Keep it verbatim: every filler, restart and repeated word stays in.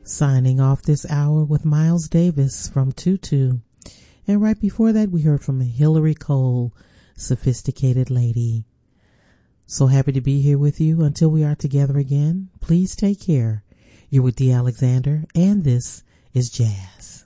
Signing off this hour with Miles Davis from Tutu. And right before that, we heard from Hillary Cole, Sophisticated Lady. So happy to be here with you. Until we are together again, please take care. You're with Dee Alexander, and this is Jazz.